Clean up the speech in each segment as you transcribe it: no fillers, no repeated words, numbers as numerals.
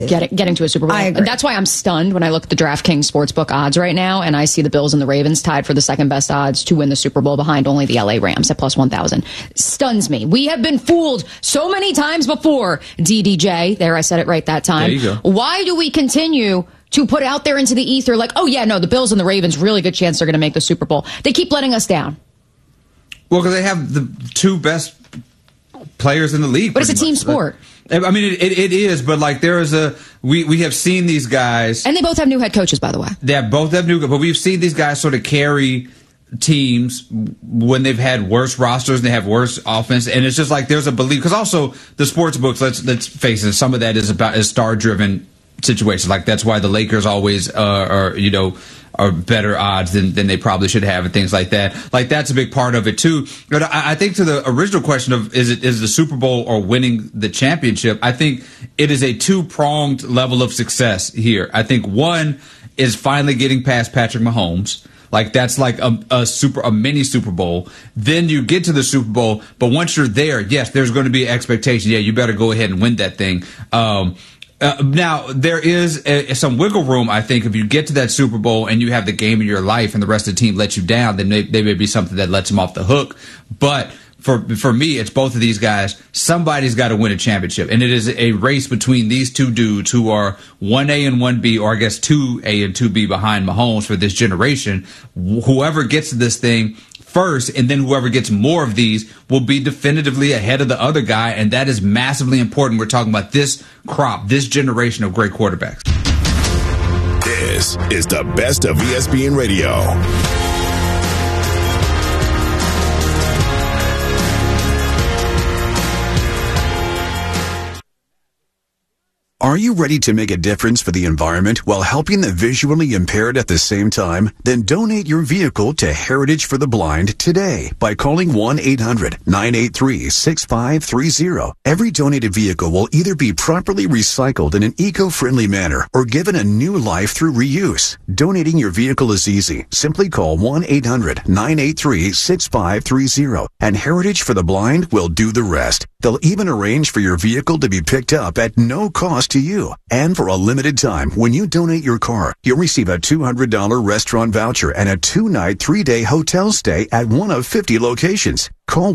getting to a Super Bowl. I agree. That's why I'm stunned when I look at the DraftKings Sportsbook odds right now, and I see the Bills and the Ravens tied for the second best odds to win the Super Bowl behind only the LA Rams at plus 1,000. Stuns me. We have been fooled so many times before, DDJ. There, I said it right that time. There you go. Why do we continue to put out there into the ether like, oh yeah, no, the Bills and the Ravens, really good chance they're going to make the Super Bowl? They keep letting us down. Well, because they have the two best players in the league. But it's a team sport. I mean, it is, but like we have seen these guys. And they both have new head coaches, by the way. They both have new, but we've seen these guys sort of carry teams when they've had worse rosters and they have worse offense, and it's just like there's a belief, because also the sports books, let's face it, some of that is star driven situations. Like that's why the Lakers always are better odds than they probably should have, and things like that. Like that's a big part of it too. But I think to the original question of is the Super Bowl or winning the championship, I think it is a two-pronged level of success here. I think one is finally getting past Patrick Mahomes. Like that's like a mini Super Bowl. Then you get to the Super Bowl, but once you're there, yes, there's going to be expectation. Yeah, you better go ahead and win that thing. Now, there is some wiggle room, I think, if you get to that Super Bowl and you have the game of your life and the rest of the team lets you down, then they may be something that lets them off the hook. But for me, it's both of these guys. Somebody's got to win a championship. And it is a race between these two dudes who are 1A and 1B, or I guess 2A and 2B behind Mahomes for this generation. Whoever gets to this thing first, and then whoever gets more of these will be definitively ahead of the other guy, and that is massively important. We're talking about this crop, this generation of great quarterbacks. This is the best of ESPN Radio. Are you ready to make a difference for the environment while helping the visually impaired at the same time? Then donate your vehicle to Heritage for the Blind today by calling 1-800-983-6530. Every donated vehicle will either be properly recycled in an eco-friendly manner or given a new life through reuse. Donating your vehicle is easy. Simply call 1-800-983-6530 and Heritage for the Blind will do the rest. They'll even arrange for your vehicle to be picked up at no cost to you. And for a limited time, when you donate your car, you'll receive a $200 restaurant voucher and a 2-night, 3-day hotel stay at one of 50 locations. Call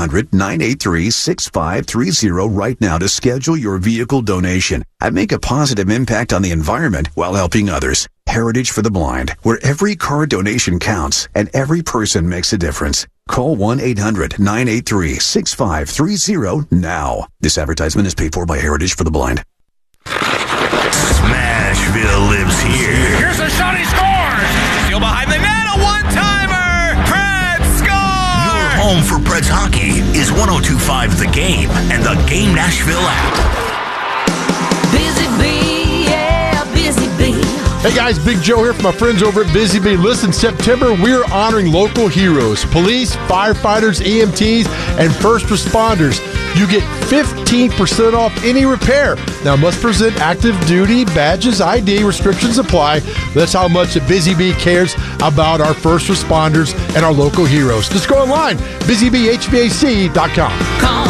1-800-983-6530 right now to schedule your vehicle donation and make a positive impact on the environment while helping others. Heritage for the Blind, where every car donation counts and every person makes a difference. Call 1-800-983-6530 now. This advertisement is paid for by Heritage for the Blind. Smashville lives here. Here's a shot, he scores! Steal behind the net, a one-timer! Preds score! Your home for Preds hockey is 102.5 The Game and the Game Nashville app. Busy Bee, yeah, Busy Bee. Hey guys, Big Joe here from my friends over at Busy Bee. Listen, September, we're honoring local heroes, police, firefighters, EMTs, and first responders. You get 15% off any repair. Now, must present active duty badges, ID, restrictions apply. That's how much the Busy Bee cares about our first responders and our local heroes. Just go online, busybhvac.com. Call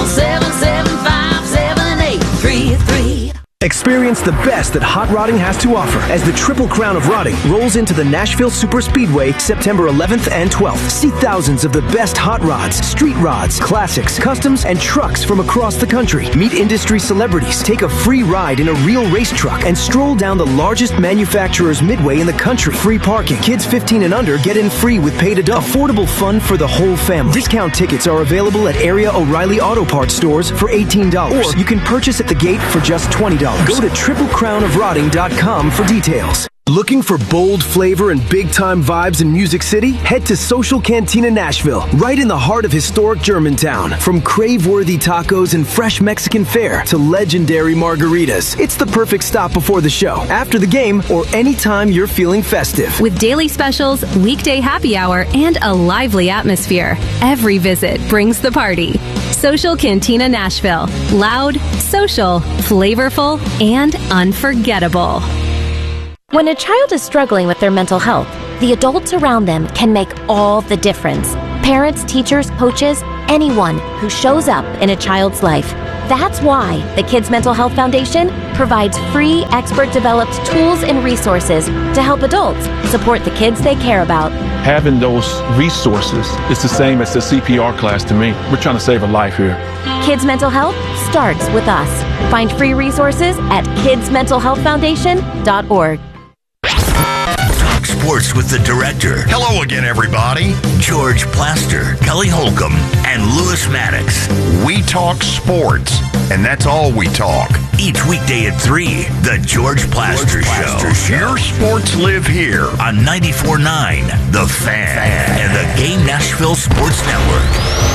775-7833. Experience the best that hot rodding has to offer as the Triple Crown of Rodding rolls into the Nashville Superspeedway September 11th and 12th. See thousands of the best hot rods, street rods, classics, customs, and trucks from across the country. Meet industry celebrities, take a free ride in a real race truck, and stroll down the largest manufacturer's midway in the country. Free parking. Kids 15 and under get in free with paid adult. Affordable fun for the whole family. Discount tickets are available at area O'Reilly Auto Parts stores for $18. Or you can purchase at the gate for just $20. Go to triplecrownofrodding.com for details. Looking for bold flavor and big-time vibes in Music City? Head to Social Cantina Nashville, right in the heart of historic Germantown. From crave-worthy tacos and fresh Mexican fare to legendary margaritas, it's the perfect stop before the show, after the game, or anytime you're feeling festive. With daily specials, weekday happy hour, and a lively atmosphere, every visit brings the party. Social Cantina Nashville. Loud, social, flavorful, and unforgettable. When a child is struggling with their mental health, the adults around them can make all the difference. Parents, teachers, coaches, anyone who shows up in a child's life. That's why the Kids Mental Health Foundation provides free, expert-developed tools and resources to help adults support the kids they care about. Having those resources is the same as the CPR class to me. We're trying to save a life here. Kids Mental Health starts with us. Find free resources at kidsmentalhealthfoundation.org. Talk sports with the director. Hello again, everybody. George Plaster, Kelly Holcomb, and Lewis Maddox. We talk sports, and that's all we talk. Each weekday at 3, the George Plaster Show. Your sports live here On 94.9, The Fan, and the Game Nashville Sports Network.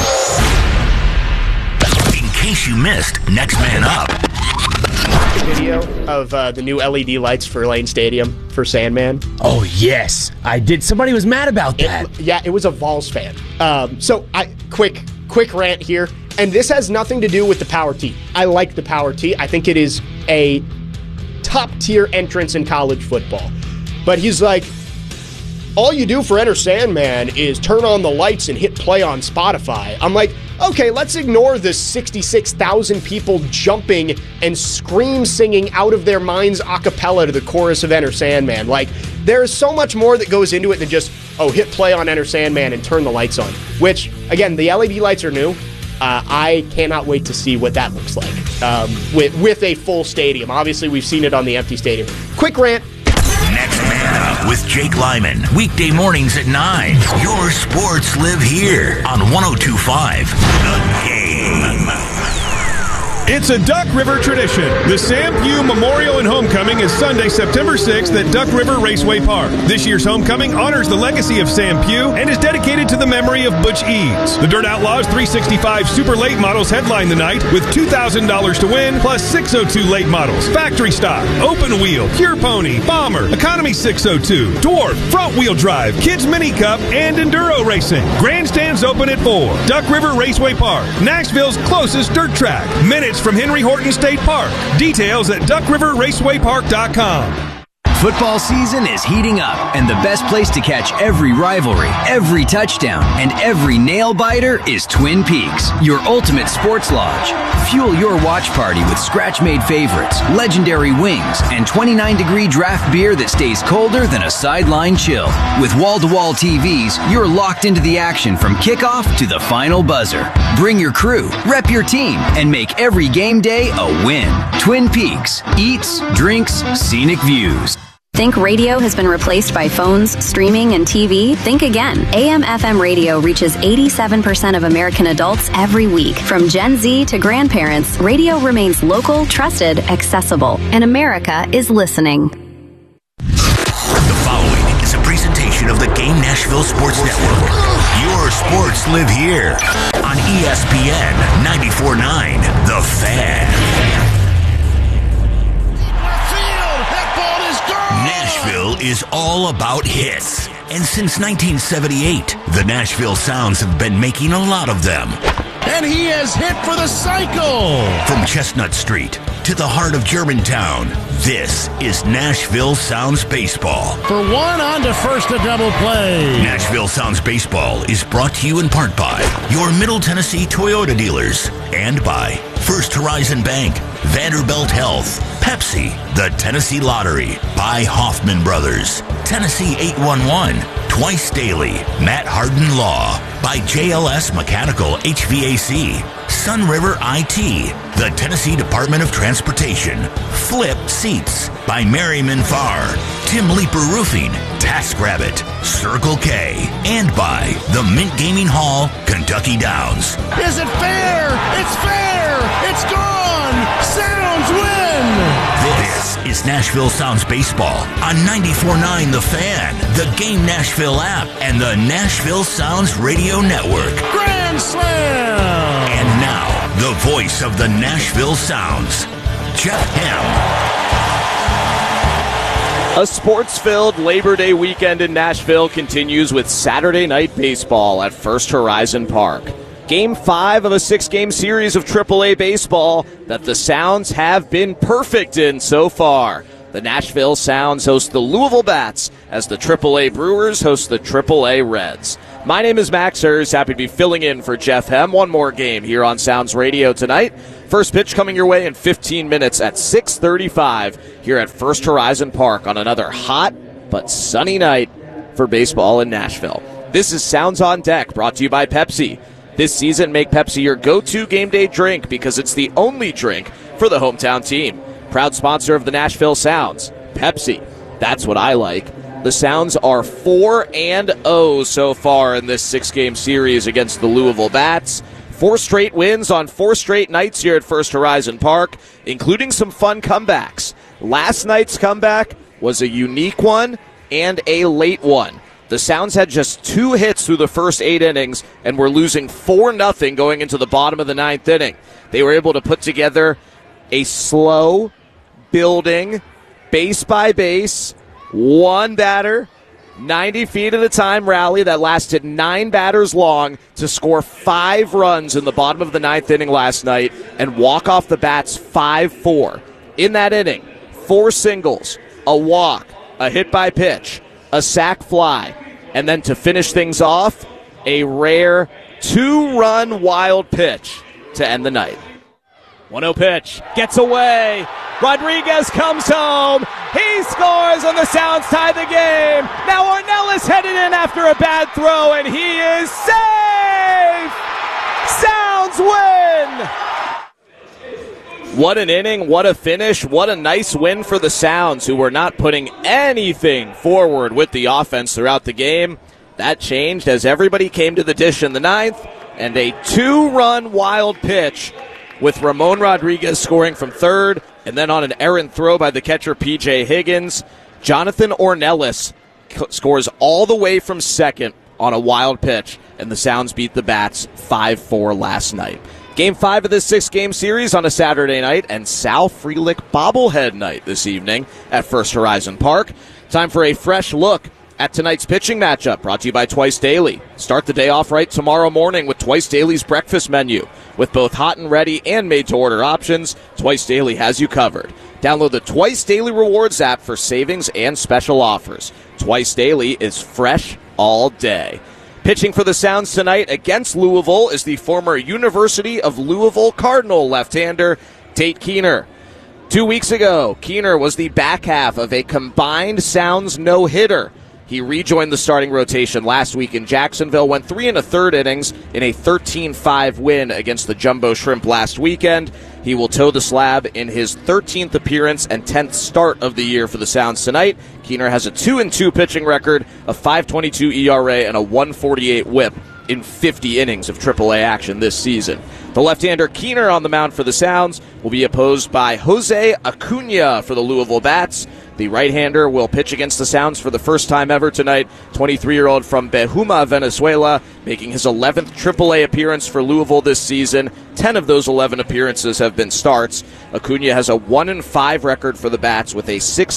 In case you missed Next Man Up. Video of the new LED lights for Lane Stadium for Sandman. Oh, yes. I did. Somebody was mad about that. It was a Vols fan. Quick rant here. And this has nothing to do with the Power Tee. I like the Power Tee. I think it is a top-tier entrance in college football. But he's like, all you do for Enter Sandman is turn on the lights and hit play on Spotify. I'm like, okay, let's ignore the 66,000 people jumping and scream singing out of their minds a cappella to the chorus of Enter Sandman. Like, there's so much more that goes into it than just, hit play on Enter Sandman and turn the lights on. Which, again, the LED lights are new. I cannot wait to see what that looks like with a full stadium. Obviously, we've seen it on the empty stadium. Quick rant. Next Man Up with Jake Lyman. Weekday mornings at 9. Your sports live here on 102.5 The Game. It's a Duck River tradition. The Sam Pugh Memorial and Homecoming is Sunday, September 6th at Duck River Raceway Park. This year's homecoming honors the legacy of Sam Pugh and is dedicated to the memory of Butch Eads. The Dirt Outlaws 365 Super Late models headline the night with $2,000 to win, plus 602 late models, factory stock, open wheel, pure pony, bomber, economy 602, dwarf, front wheel drive, kids mini cup, and enduro racing. Grandstands open at 4. Duck River Raceway Park, Nashville's closest dirt track. Minutes from Henry Horton State Park. Details at duckriverracewaypark.com. Football season is heating up, and the best place to catch every rivalry, every touchdown, and every nail-biter is Twin Peaks, your ultimate sports lodge. Fuel your watch party with scratch-made favorites, legendary wings, and 29-degree draft beer that stays colder than a sideline chill. With wall-to-wall TVs, you're locked into the action from kickoff to the final buzzer. Bring your crew, rep your team, and make every game day a win. Twin Peaks. Eats, drinks, scenic views. Think radio has been replaced by phones, streaming, and TV? Think again. AM/FM radio reaches 87% of American adults every week. From Gen Z to grandparents, radio remains local, trusted, accessible, and America is listening. The following is a presentation of the Game Nashville Sports Network. Your sports live here on ESPN 94.9 The Fan. Nashville is all about hits. And since 1978, the Nashville Sounds have been making a lot of them. And he has hit for the cycle! From Chestnut Street to the heart of Germantown, this is Nashville Sounds Baseball. For one, on to first, a double play. Nashville Sounds Baseball is brought to you in part by your Middle Tennessee Toyota dealers and by First Horizon Bank, Vanderbilt Health, Pepsi, the Tennessee Lottery, by Hoffman Brothers, Tennessee 811, Twice Daily, Matt Harden Law, by JLS Mechanical HVAC, Sun River IT, the Tennessee Department of Transportation, Flip Seats, by Merriman Farr, Tim Leeper Roofing, TaskRabbit, Circle K, and by the Mint Gaming Hall, Kentucky Downs. Is it fair? It's fair! It's gone! Sounds win! This is Nashville Sounds Baseball on 94.9 The Fan, the Game Nashville app, and the Nashville Sounds Radio Network. Grand Slam! And now, the voice of the Nashville Sounds, Jeff Hem. A sports-filled Labor Day weekend in Nashville continues with Saturday Night Baseball at First Horizon Park. Game 5 of a 6-game series of AAA baseball that the Sounds have been perfect in so far. The Nashville Sounds host the Louisville Bats as the AAA Brewers host the AAA Reds. My name is Max Hers, happy to be filling in for Jeff Hem. One more game here on Sounds Radio tonight. First pitch coming your way in 15 minutes at 6:35 here at First Horizon Park on another hot but sunny night for baseball in Nashville. This is Sounds on Deck, brought to you by Pepsi. This season, make Pepsi your go-to game day drink because it's the only drink for the hometown team. Proud sponsor of the Nashville Sounds. Pepsi. That's what I like. The Sounds are 4-0 so far in this 6-game series against the Louisville Bats. 4 straight wins on 4 straight nights here at First Horizon Park, including some fun comebacks. Last night's comeback was a unique one and a late one. The Sounds had just 2 hits through the first 8 innings and were losing 4-0 going into the bottom of the 9th inning. They were able to put together a slow, building, base-by-base, 1 batter, 90 feet at a time rally that lasted 9 batters long to score 5 runs in the bottom of the 9th inning last night and walk off the bats 5-4. In that inning, 4 singles, a walk, a hit by pitch, a sac fly, and then to finish things off, a rare 2-run wild pitch to end the night. 1-0 pitch, gets away. Rodriguez comes home. He scores, and the Sounds tie the game. Now Ornelas headed in after a bad throw, and he is safe. Sounds win. What an inning, what a finish, what a nice win for the Sounds, who were not putting anything forward with the offense throughout the game. That changed as everybody came to the dish in the 9th, and a 2-run wild pitch with Ramon Rodriguez scoring from third, and then on an errant throw by the catcher P.J. Higgins, Jonathan Ornelas scores all the way from second on a wild pitch, and the Sounds beat the Bats 5-4 last night. Game 5 of this 6-game series on a Saturday night, and Sal Frelick bobblehead night this evening at First Horizon Park. Time for a fresh look at tonight's pitching matchup, brought to you by Twice Daily. Start the day off right tomorrow morning with Twice Daily's breakfast menu. With both hot and ready and made-to-order options, Twice Daily has you covered. Download the Twice Daily Rewards app for savings and special offers. Twice Daily is fresh all day. Pitching for the Sounds tonight against Louisville is the former University of Louisville Cardinal left-hander Tate Keener. 2 weeks ago, Keener was the back half of a combined Sounds no-hitter. He rejoined the starting rotation last week in Jacksonville, went 3 1/3 innings in a 13-5 win against the Jumbo Shrimp last weekend. He will toe the slab in his 13th appearance and 10th start of the year for the Sounds tonight. Keener has a 2-2 pitching record, a 5.22 ERA, and a 1.48 whip in 50 innings of AAA action this season. The left-hander Keener on the mound for the Sounds will be opposed by Jose Acuna for the Louisville Bats. The right-hander will pitch against the Sounds for the first time ever tonight. 23-year-old from Bejuma, Venezuela, making his 11th AAA appearance for Louisville this season. 10 of those 11 appearances have been starts. Acuna has a 1-5 record for the Bats with a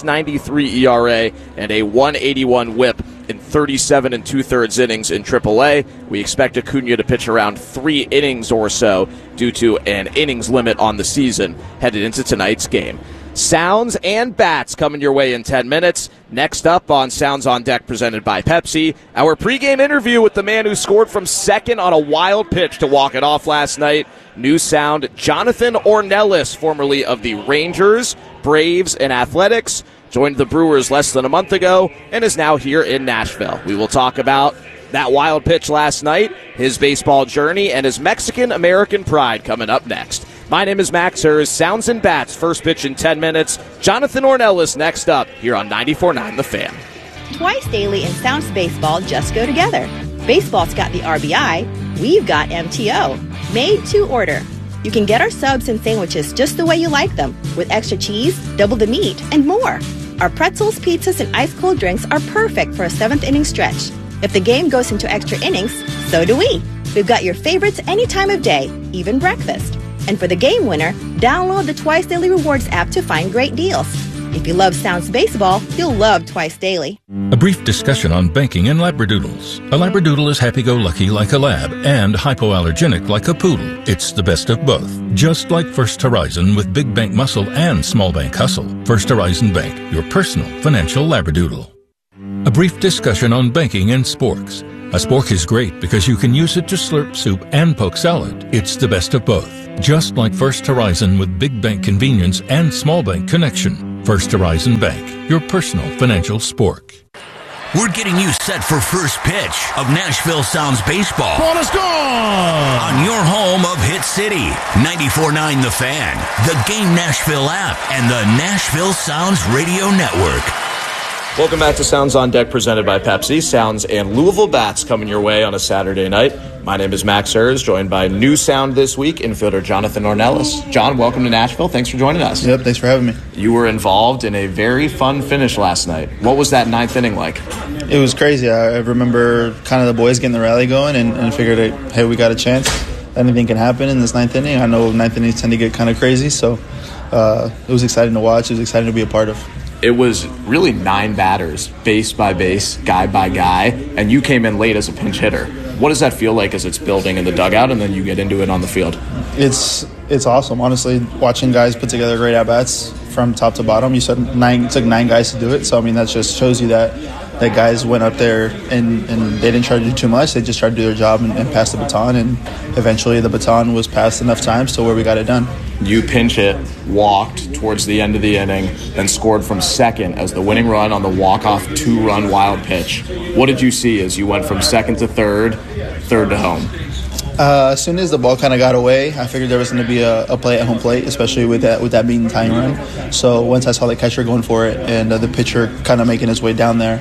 6.93 ERA and a 1.81 whip in 37 2/3 innings in AAA. We expect Acuna to pitch around 3 innings or so due to an innings limit on the season headed into tonight's game. Sounds and Bats coming your way in 10 minutes. Next up on Sounds on Deck presented by Pepsi, our pregame interview with the man who scored from second on a wild pitch to walk it off last night. New Sound Jonathan Ornelas, formerly of the Rangers, Braves, and Athletics, joined the Brewers less than a month ago and is now here in Nashville. We will talk about that wild pitch last night, his baseball journey, and his Mexican-American pride coming up next. My name is Max Hers. Sounds and Bats, first pitch in 10 minutes. Jonathan Ornelas next up here on 94.9 The Fan. Twice Daily and Sounds Baseball just go together. Baseball's got the RBI, we've got MTO. Made to order. You can get our subs and sandwiches just the way you like them, with extra cheese, double the meat, and more. Our pretzels, pizzas, and ice-cold drinks are perfect for a 7th inning stretch. If the game goes into extra innings, so do we. We've got your favorites any time of day, even breakfast. And for the game winner, download the Twice Daily Rewards app to find great deals. If you love Sounds Baseball, you'll love Twice Daily. A brief discussion on banking and Labradoodles. A Labradoodle is happy-go-lucky like a lab and hypoallergenic like a poodle. It's the best of both. Just like First Horizon with big bank muscle and small bank hustle. First Horizon Bank, your personal financial Labradoodle. A brief discussion on banking and sporks. A spork is great because you can use it to slurp soup and poke salad. It's the best of both. Just like First Horizon with big bank convenience and small bank connection. First Horizon Bank, your personal financial sport. We're getting you set for first pitch of Nashville Sounds Baseball. Ball is gone! On your home of Hit City, 94.9 The Fan, the Game Nashville app, and the Nashville Sounds Radio Network. Welcome back to Sounds on Deck, presented by Pepsi. Sounds and Louisville Bats coming your way on a Saturday night. My name is Max Hers, joined by new sound this week, infielder Jonathan Ornelas. John, welcome to Nashville. Thanks for joining us. Yep, thanks for having me. You were involved in a very fun finish last night. What was that ninth inning like? It was crazy. I remember kind of the boys getting the rally going and figured, hey, we got a chance. Anything can happen in this ninth inning. I know ninth innings tend to get kind of crazy, so it was exciting to watch. It was exciting to be a part of. It was really 9 batters, base by base, guy by guy, and you came in late as a pinch hitter. What does that feel like as it's building in the dugout and then you get into it on the field? It's awesome, honestly, watching guys put together great at-bats from top to bottom. You said it took 9 guys to do it, so I mean that just shows you that guys went up there and they didn't try to do too much. They just tried to do their job and pass the baton, and eventually the baton was passed enough times to where we got it done. You pinch hit, walked towards the end of the inning, and scored from second as the winning run on the walk-off 2-run wild pitch. What did you see as you went from second to third to home? As soon as the ball kind of got away, I figured there was going to be a play at home plate, especially with that being tying run. So once I saw the catcher going for it and the pitcher kind of making his way down there,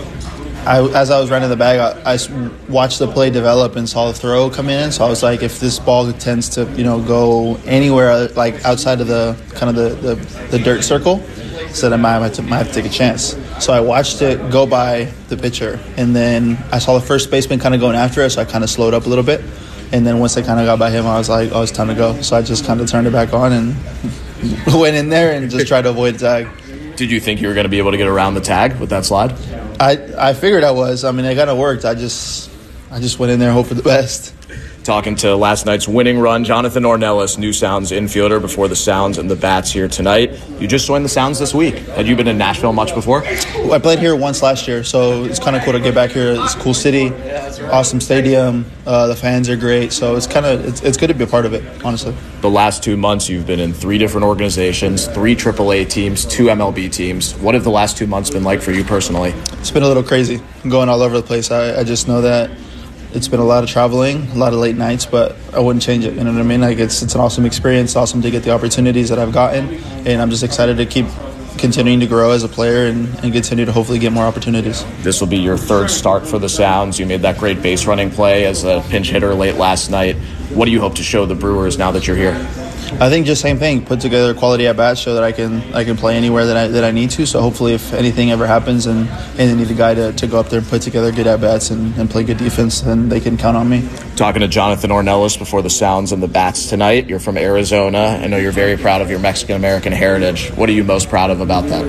as I was running the bag, I watched the play develop and saw the throw come in. So I was like, if this ball tends to go anywhere like outside of the kind of the dirt circle, so I might have to take a chance. So I watched it go by the pitcher, and then I saw the first baseman kind of going after it, so I kind of slowed up a little bit. And then once I kind of got by him, I was like, oh, it's time to go. So I just kind of turned it back on and went in there and just tried to avoid the tag. Did you think you were going to be able to get around the tag with that slide? I figured I was. I mean, it kind of worked. I just went in there and hoped for the best. Talking to last night's winning run, Jonathan Ornelas, new Sounds infielder before the Sounds and the Bats here tonight. You just joined the Sounds this week. Had you been in Nashville much before? I played here once last year, so it's kind of cool to get back here. It's a cool city, awesome stadium. The fans are great, so it's good to be a part of it, honestly. The last 2 months, you've been in 3 different organizations, 3 AAA teams, 2 MLB teams. What have the last 2 months been like for you personally? It's been a little crazy. I'm going all over the place. I just know that it's been a lot of traveling, a lot of late nights, but I wouldn't change it. You know what I mean? Like it's an awesome experience. It's awesome to get the opportunities that I've gotten, and I'm just excited to keep continuing to grow as a player and continue to hopefully get more opportunities. This will be your 3rd start for the Sounds. You made that great base running play as a pinch hitter late last night. What do you hope to show the Brewers now that you're here? I think just same thing. Put together quality at bats, show that I can play anywhere that I need to. So hopefully, if anything ever happens and they need a guy to go up there and put together good at bats and play good defense, then they can count on me. Talking to Jonathan Ornelas before the Sounds and the Bats tonight. You're from Arizona. I know you're very proud of your Mexican American heritage. What are you most proud of about that?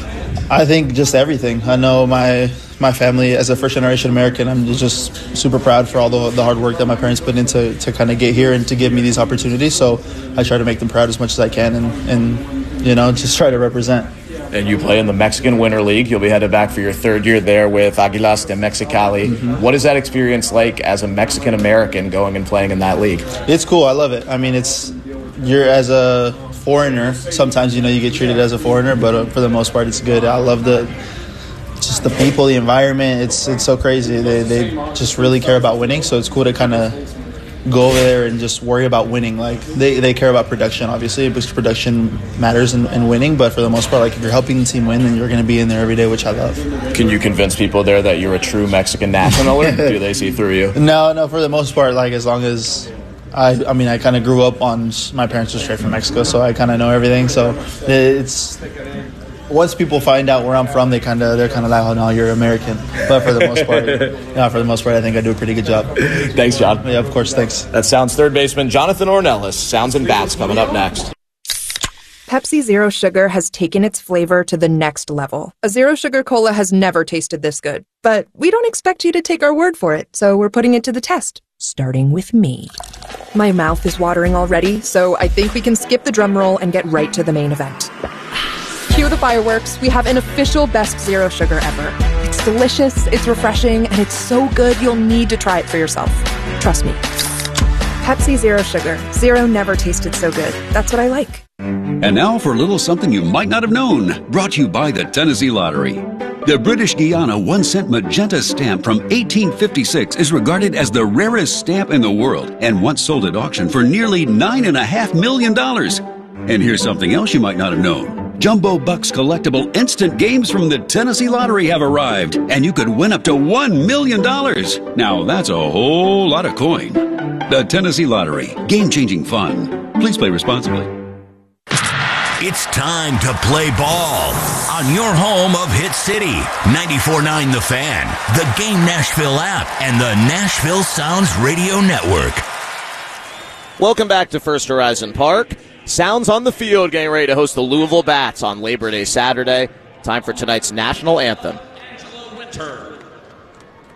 I think just everything. I know my family, as a first-generation American, I'm just super proud for all the hard work that my parents put into to kind of get here and to give me these opportunities. So I try to make them proud as much as I can and just try to represent. And you play in the Mexican Winter League. You'll be headed back for your 3rd year there with Águilas de Mexicali. Mm-hmm. What is that experience like as a Mexican-American going and playing in that league? It's cool. I love it. I mean, you're as a foreigner. Sometimes, you get treated as a foreigner, but for the most part, it's good. I love just the people, the environment. It's so crazy. They just really care about winning, so it's cool to kind of go over there and just worry about winning. Like they care about production, obviously, because production matters in winning, but for the most part, like if you're helping the team win, then you're going to be in there every day, which I love. Can you convince people there that you're a true Mexican national, or do they see through you? No, for the most part, like as long as I mean, I kind of grew up on, my parents are straight from Mexico, so I kind of know everything. So it's, once people find out where I'm from, they're kind of like, oh no, you're American. But for the most part, I think I do a pretty good job. Thanks, John. Yeah, of course, thanks. That Sounds third baseman Jonathan Ornelas. Sounds and Bats coming up next. Pepsi Zero Sugar has taken its flavor to the next level. A Zero Sugar Cola has never tasted this good. But we don't expect you to take our word for it, so we're putting it to the test. Starting with me. My mouth is watering already, so I think we can skip the drum roll and get right to the main event. Cue the fireworks. We have an official best Zero Sugar ever. It's delicious, it's refreshing, and it's so good you'll need to try it for yourself. Trust me. Pepsi Zero Sugar. Zero never tasted so good. That's what I like. And now for a little something you might not have known, brought to you by the Tennessee Lottery. The British Guiana 1-cent magenta stamp from 1856 is regarded as the rarest stamp in the world and once sold at auction for nearly $9.5 million. And here's something else you might not have known. Jumbo Bucks collectible instant games from the Tennessee Lottery have arrived, and you could win up to $1 million. Now that's a whole lot of coin. The Tennessee Lottery. Game-changing fun. Please play responsibly. It's time to play ball on your home of Hit City. 94.9 The Fan, the Game Nashville app, and the Nashville Sounds Radio Network. Welcome back to First Horizon Park. Sounds on the field getting ready to host the Louisville Bats on Labor Day Saturday. Time for tonight's national anthem. Winter.